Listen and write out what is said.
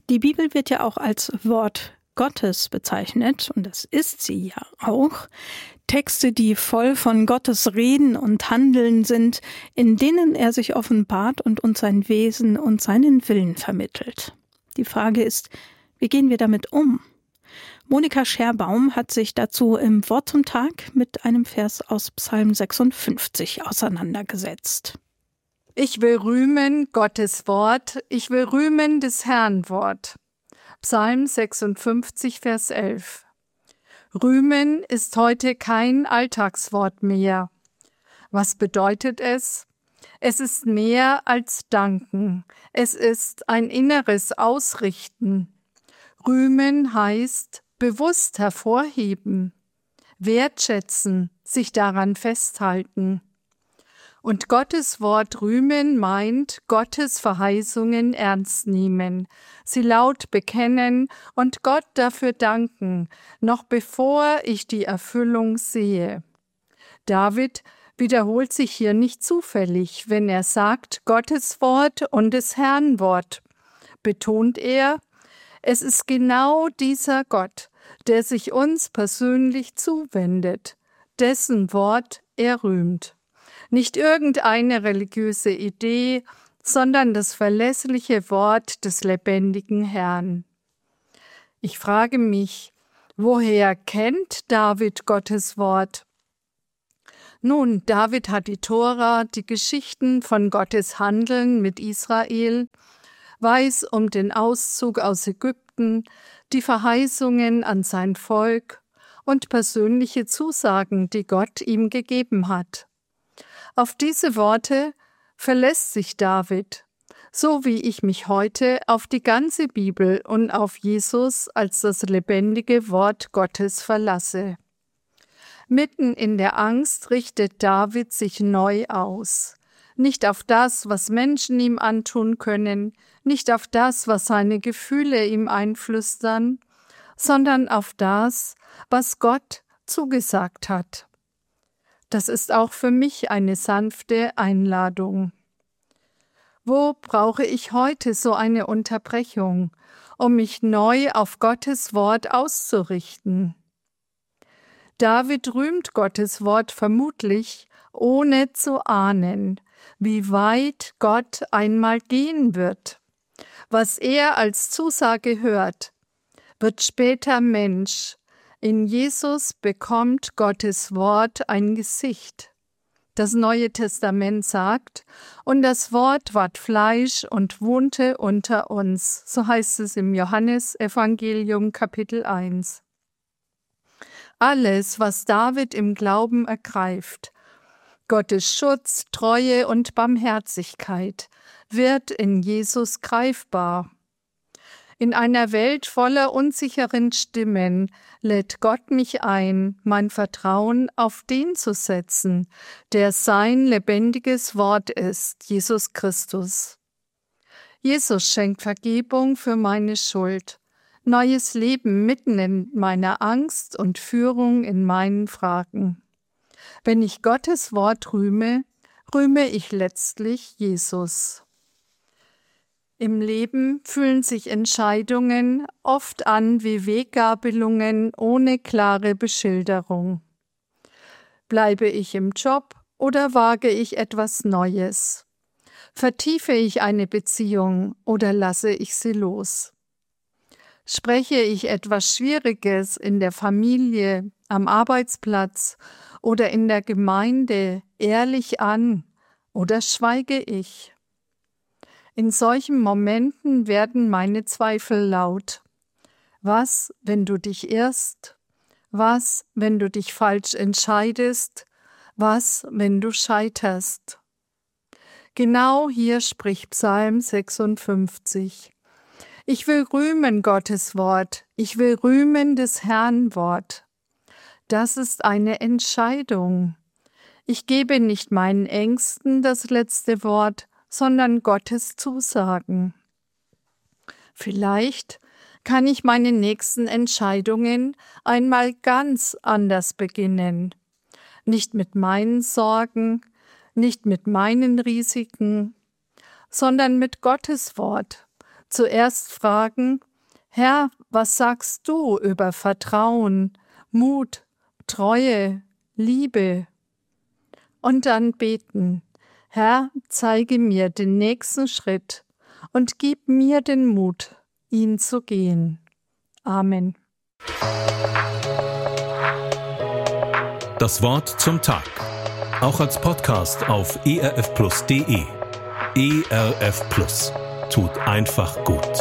Die Bibel wird ja auch als Wort Gottes bezeichnet, und das ist sie ja auch. Texte, die voll von Gottes Reden und Handeln sind, in denen er sich offenbart und uns sein Wesen und seinen Willen vermittelt. Die Frage ist, wie gehen wir damit um? Monika Scherbaum hat sich dazu im Wort zum Tag mit einem Vers aus Psalm 56 auseinandergesetzt. Ich will rühmen Gottes Wort, ich will rühmen des Herrn Wort. Psalm 56, Vers 11. Rühmen ist heute kein Alltagswort mehr. Was bedeutet es? Es ist mehr als danken. Es ist ein inneres Ausrichten. Rühmen heißt bewusst hervorheben, wertschätzen, sich daran festhalten. Und Gottes Wort rühmen meint Gottes Verheißungen ernst nehmen, sie laut bekennen und Gott dafür danken, noch bevor ich die Erfüllung sehe. David wiederholt sich hier nicht zufällig, wenn er sagt Gottes Wort und des Herrn Wort. Betont er, es ist genau dieser Gott, der sich uns persönlich zuwendet, dessen Wort er rühmt. Nicht irgendeine religiöse Idee, sondern das verlässliche Wort des lebendigen Herrn. Ich frage mich, woher kennt David Gottes Wort? Nun, David hat die Tora, die Geschichten von Gottes Handeln mit Israel, weiß um den Auszug aus Ägypten, die Verheißungen an sein Volk und persönliche Zusagen, die Gott ihm gegeben hat. Auf diese Worte verlässt sich David, so wie ich mich heute auf die ganze Bibel und auf Jesus als das lebendige Wort Gottes verlasse. Mitten in der Angst richtet David sich neu aus. Nicht auf das, was Menschen ihm antun können, nicht auf das, was seine Gefühle ihm einflüstern, sondern auf das, was Gott zugesagt hat. Das ist auch für mich eine sanfte Einladung. Wo brauche ich heute so eine Unterbrechung, um mich neu auf Gottes Wort auszurichten? David rühmt Gottes Wort vermutlich, ohne zu ahnen, wie weit Gott einmal gehen wird. Was er als Zusage hört, wird später Mensch. In Jesus bekommt Gottes Wort ein Gesicht. Das Neue Testament sagt, und das Wort ward Fleisch und wohnte unter uns. So heißt es im Johannesevangelium Kapitel 1. Alles, was David im Glauben ergreift, Gottes Schutz, Treue und Barmherzigkeit, wird in Jesus greifbar. In einer Welt voller unsicheren Stimmen lädt Gott mich ein, mein Vertrauen auf den zu setzen, der sein lebendiges Wort ist, Jesus Christus. Jesus schenkt Vergebung für meine Schuld, neues Leben mitten in meiner Angst und Führung in meinen Fragen. Wenn ich Gottes Wort rühme, rühme ich letztlich Jesus. Im Leben fühlen sich Entscheidungen oft an wie Weggabelungen ohne klare Beschilderung. Bleibe ich im Job oder wage ich etwas Neues? Vertiefe ich eine Beziehung oder lasse ich sie los? Spreche ich etwas Schwieriges in der Familie, am Arbeitsplatz oder in der Gemeinde ehrlich an oder schweige ich? In solchen Momenten werden meine Zweifel laut. Was, wenn du dich irrst? Was, wenn du dich falsch entscheidest? Was, wenn du scheiterst? Genau hier spricht Psalm 56. Ich will rühmen Gottes Wort, ich will rühmen des Herrn Wort. Das ist eine Entscheidung. Ich gebe nicht meinen Ängsten das letzte Wort, sondern Gottes Zusagen. Vielleicht kann ich meine nächsten Entscheidungen einmal ganz anders beginnen. Nicht mit meinen Sorgen, nicht mit meinen Risiken, sondern mit Gottes Wort, zuerst fragen, Herr, was sagst du über Vertrauen, Mut, Treue, Liebe? Und dann beten, Herr, zeige mir den nächsten Schritt und gib mir den Mut, ihn zu gehen. Amen. Das Wort zum Tag. Auch als Podcast auf erfplus.de. ERF Plus. Tut einfach gut.